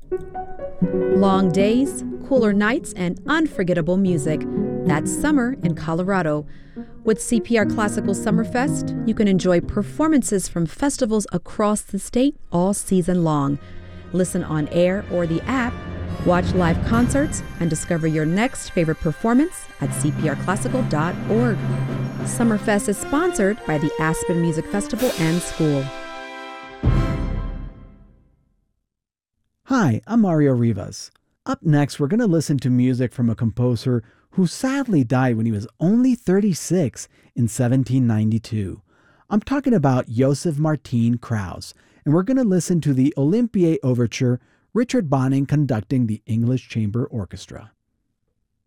Long days, cooler nights, and unforgettable music. That's summer in Colorado. With CPR Classical Summerfest, you can enjoy performances from festivals across the state all season long. Listen on air or the app, watch live concerts, and discover your next favorite performance at cprclassical.org. Summerfest is sponsored by the Aspen Music Festival and School. Hi, I'm Mario Rivas. Up next, we're going to listen to music from a composer who sadly died when he was only 36 in 1792. I'm talking about Joseph Martin Krauss, and we're going to listen to the Olympiae Overture, Richard Bonning conducting the English Chamber Orchestra.